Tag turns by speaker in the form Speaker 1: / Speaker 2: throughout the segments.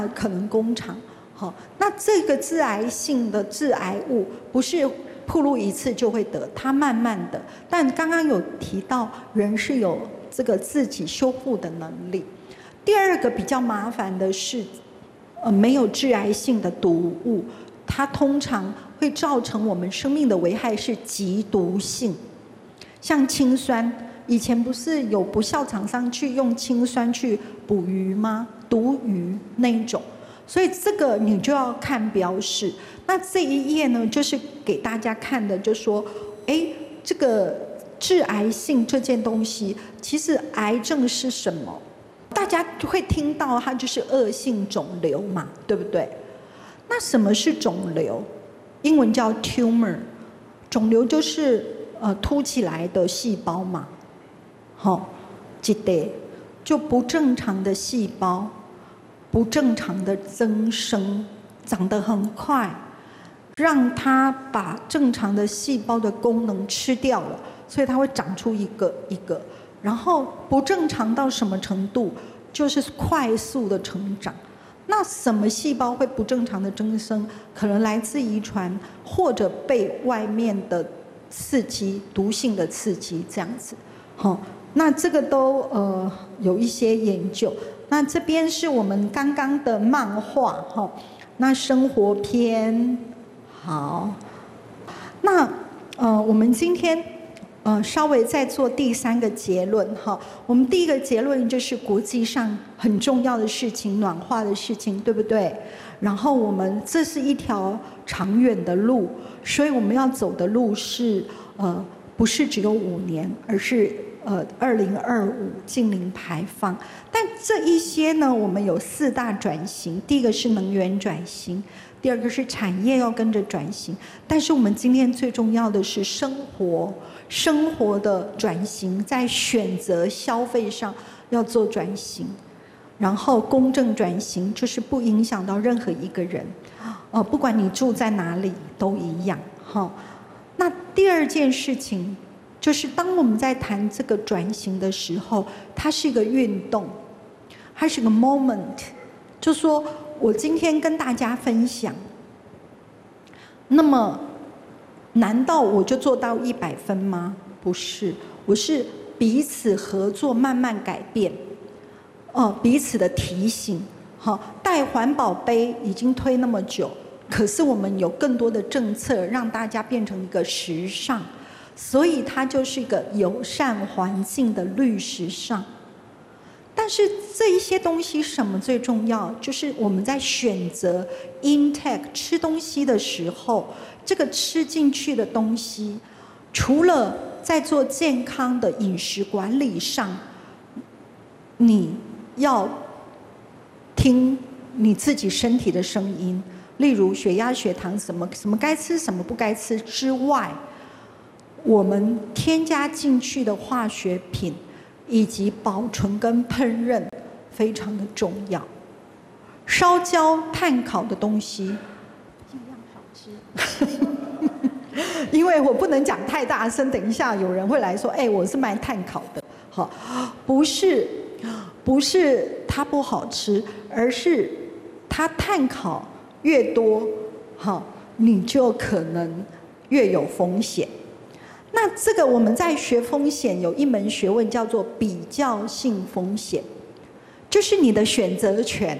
Speaker 1: 可能工厂。好，那这个致癌性的致癌物不是暴露一次就会得，它慢慢的。但刚刚有提到，人是有这个自己修复的能力。第二个比较麻烦的是，没有致癌性的毒物，它通常会造成我们生命的危害是极毒性，像氰酸。以前不是有不肖厂商去用氰酸去捕鱼吗？毒鱼那一种。所以这个你就要看标示。那这一页呢，就是给大家看的，就说，这个致癌性这件东西，其实癌症是什么？大家会听到它就是恶性肿瘤嘛，对不对？那什么是肿瘤？英文叫 tumor， 肿瘤就是凸起来的细胞嘛。记得就不正常的细胞，不正常的增生，长得很快，让它把正常的细胞的功能吃掉了，所以它会长出一个一个。然后不正常到什么程度？就是快速的成长。那什么细胞会不正常的增生？可能来自遗传，或者被外面的刺激、毒性的刺激这样子。那这个都有一些研究。那这边是我们刚刚的漫画那生活篇。好，那我们今天稍微再做第3个结论我们第一个结论就是国际上很重要的事情，暖化的事情，对不对？然后我们这是一条长远的路，所以我们要走的路是不是只有5年，而是2025净零排放。但这一些呢，我们有4大转型，第一个是能源转型，第二个是产业要跟着转型，但是我们今天最重要的是生活的转型，在选择消费上要做转型，然后公正转型，就是不影响到任何一个人，不管你住在哪里都一样那第二件事情就是当我们在谈这个转型的时候，它是一个运动，它是个 moment， 就说我今天跟大家分享，那么难道我就做到100分吗？不是，我是彼此合作，慢慢改变，彼此的提醒。带环保杯已经推那么久，可是我们有更多的政策让大家变成一个时尚，所以它就是一个友善环境的绿时尚。但是这一些东西什么最重要？就是我们在选择 intake 吃东西的时候，这个吃进去的东西，除了在做健康的饮食管理上，你要听你自己身体的声音，例如血压、血糖什么该吃，什么不该吃之外，我们添加进去的化学品以及保存跟烹饪非常的重要。烧焦、炭烤的东西尽量少吃因为我不能讲太大声，等一下有人会来说我是卖炭烤的。不是它不好吃，而是它炭烤越多你就可能越有风险。那这个我们在学风险有一门学问叫做比较性风险，就是你的选择权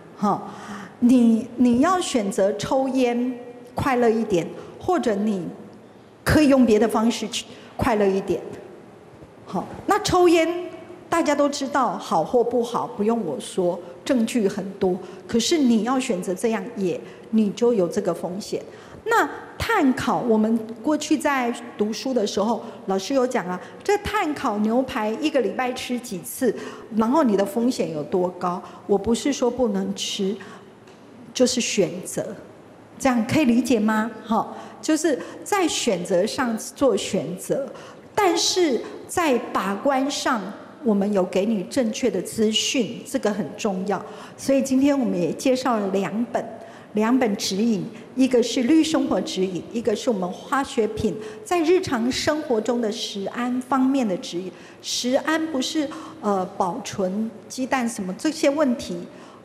Speaker 1: 你要选择抽烟快乐一点，或者你可以用别的方式去快乐一点。那抽烟大家都知道好或不好，不用我说，证据很多。可是你要选择这样你就有这个风险。那炭烤，我们过去在读书的时候，老师有讲这炭烤牛排1个礼拜吃几次，然后你的风险有多高？我不是说不能吃，就是选择，这样可以理解吗？就是在选择上做选择，但是在把关上，我们有给你正确的资讯，这个很重要。所以今天我们也介绍了2本指引，一个是绿生活指引，一个是我们化学品在日常生活中的食安方面的指引。食安不是保存鸡蛋什么这些问题，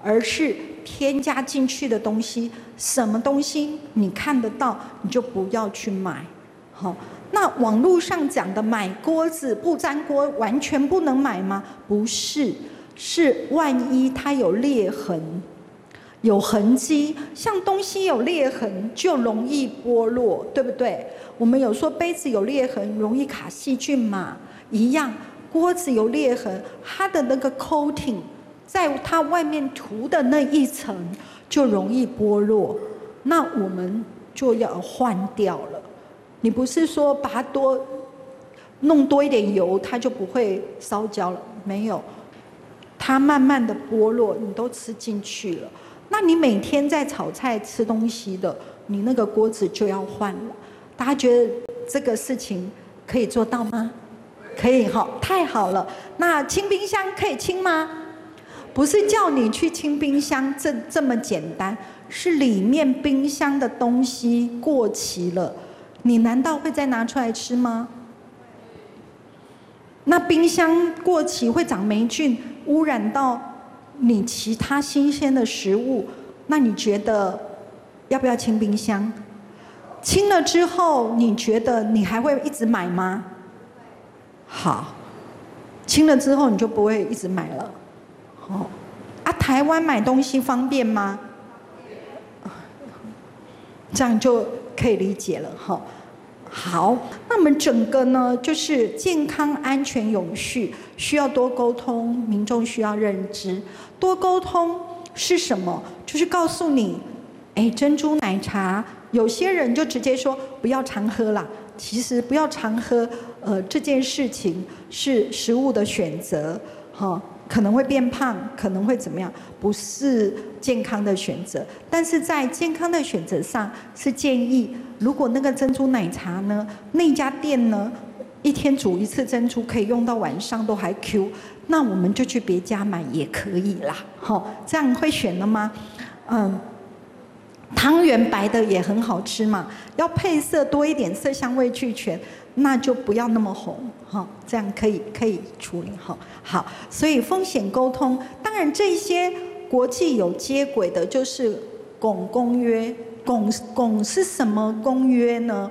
Speaker 1: 而是添加进去的东西，什么东西你看得到，你就不要去买。好，那网络上讲的买锅子不粘锅，完全不能买吗？不是，是万一它有裂痕、有痕迹，像东西有裂痕就容易剥落，对不对？我们有说杯子有裂痕容易卡细菌嘛，一样，锅子有裂痕，它的那个 coating 在它外面涂的那一层就容易剥落，那我们就要换掉了。你不是说把它弄多一点油，它就不会烧焦了？没有，它慢慢的剥落，你都吃进去了。那你每天在炒菜吃东西的，你那个锅子就要换了。大家觉得这个事情可以做到吗？可以哈，太好了。那清冰箱可以清吗？不是叫你去清冰箱这么简单，是里面冰箱的东西过期了，你难道会再拿出来吃吗？那冰箱过期会长霉菌，污染到你其他新鲜的食物，那你觉得要不要清冰箱？清了之后，你觉得你还会一直买吗？好，清了之后你就不会一直买了。哦，啊，台湾买东西方便吗？这样就可以理解了哈。好，那我们整个呢，就是健康、安全、永续，需要多沟通，民众需要认知。多沟通是什么？就是告诉你，珍珠奶茶，有些人就直接说不要常喝啦。其实不要常喝，这件事情是食物的选择，哈。可能会变胖，可能会怎么样，不是健康的选择。但是在健康的选择上，是建议，如果那个珍珠奶茶呢，那家店呢，一天煮一次珍珠可以用到晚上都还 Q， 那我们就去别家买也可以啦，这样会选了吗？汤圆白的也很好吃嘛，要配色多一点，色香味俱全。那就不要那么红，这样可以处理，好，所以风险沟通，当然这些国际有接轨的，就是汞公约。汞是什么公约呢？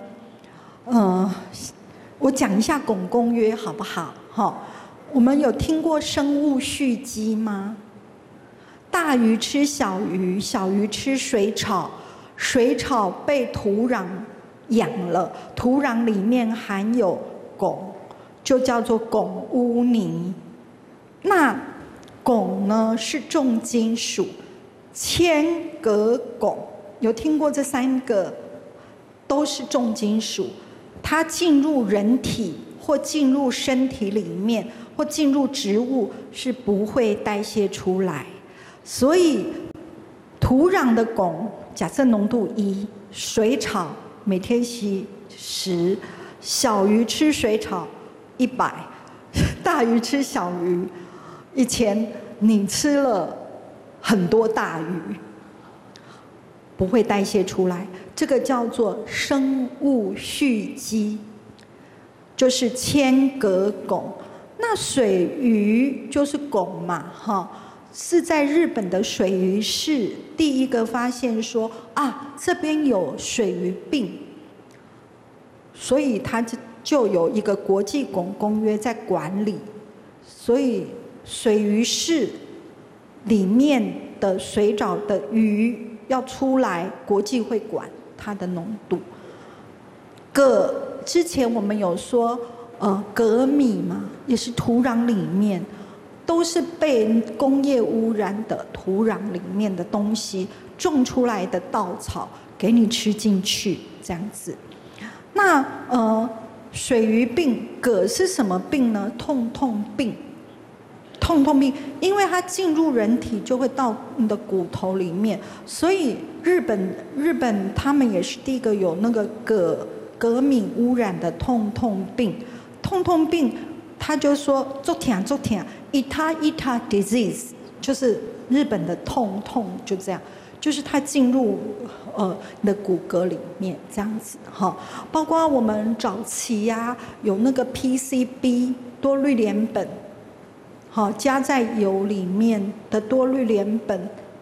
Speaker 1: 我讲一下汞公约好不好？我们有听过生物蓄积吗？大鱼吃小鱼，小鱼吃水草，水草被土壤养了，土壤里面含有汞，就叫做汞污泥。那汞呢是重金属，铅、镉、汞，有听过这三个都是重金属，它进入人体或进入身体里面或进入植物是不会代谢出来，所以土壤的汞假设浓度1，水草每天吸10，小鱼吃水草100，大鱼吃小鱼1000，你吃了很多大鱼，不会代谢出来，这个叫做生物蓄积，就是铅、镉、汞。那水鱼就是汞嘛，是在日本的水鱼市第一个发现说这边有水鱼病，所以它就有一个国际汞公约在管理，所以水鱼市里面的水藻的鱼要出来，国际会管它的浓度。镉之前我们有说，镉米嘛，也是土壤里面。都是被工业污染的土壤里面的东西种出来的稻草给你吃进去，这样子。那水鱼病，镉是什么病呢？痛痛病，痛痛病，因为它进入人体就会到你的骨头里面，所以日本他们也是第一个有那个镉米污染的痛痛病，痛痛病。他就说做痛做痛 ，ita disease， 就是日本的痛痛，就这样，就是它进入你的骨骼里面这样子包括我们早期有那个 PCB 多氯联苯，加在油里面的多氯联苯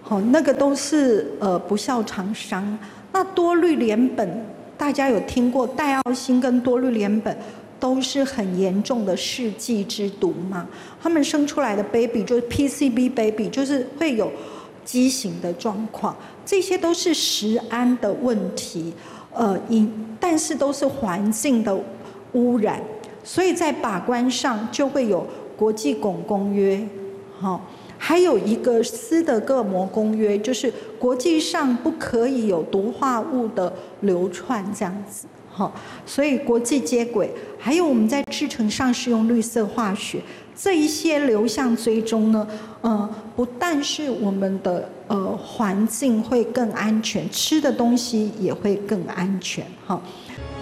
Speaker 1: 好，那个都是不肖厂商。那多氯联苯，大家有听过戴奥辛跟多氯联苯都是很严重的世纪之毒嘛？他们生出来的 baby 就是 PCB baby， 就是会有畸形的状况，这些都是食安的问题，但是都是环境的污染，所以在把关上就会有国际汞公约，还有一个斯德哥尔摩公约，就是国际上不可以有毒化物的流窜这样子，所以国际接轨，还有我们在制程上使用绿色化学，这一些流向追踪呢，不但是我们的环境会更安全，吃的东西也会更安全，